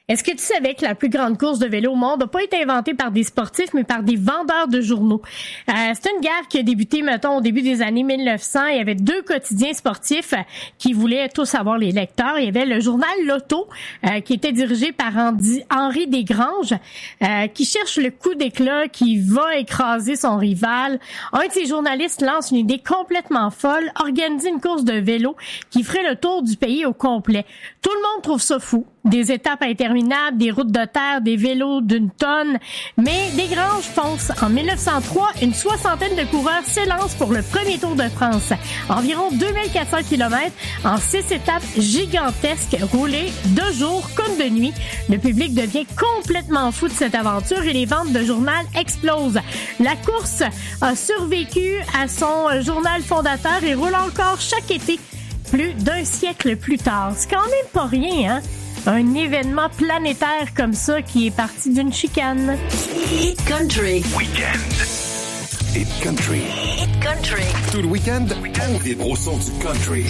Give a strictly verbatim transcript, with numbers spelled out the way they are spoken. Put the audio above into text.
Est-ce que tu savais que la plus grande course de vélo au monde n'a pas été inventée par des sportifs, mais par des vendeurs de journaux? Euh, c'est une guerre qui a débuté, mettons, au début des années mille neuf cents. Il y avait deux quotidiens sportifs qui voulaient tous avoir les lecteurs. Il y avait le journal L'Auto, euh, qui était dirigé par Andy, Henri Desgranges, euh, qui cherche le coup d'éclat, qui va écraser son rival. Un de ces journalistes lance une idée complètement folle, organiser une course de vélo qui ferait le tour du pays au complet. Tout le monde trouve ça fou. Des étapes interminables, des routes de terre, des vélos d'une tonne. Mais Desgranges fonce. En mille neuf cent trois, une soixantaine de coureurs s'élancent pour le premier Tour de France. Environ deux mille quatre cents kilomètres en six étapes gigantesques roulées de jour comme de nuit. Le public devient complètement fou de cette aventure et les ventes de journal explosent. La course a survécu à son journal fondateur et roule encore chaque été plus d'un siècle plus tard. C'est quand même pas rien, hein? Un événement planétaire comme ça qui est parti d'une chicane. Hit Country. Weekend. Hit Country. Hit Country. Tout le week-end, on vibre au son du country.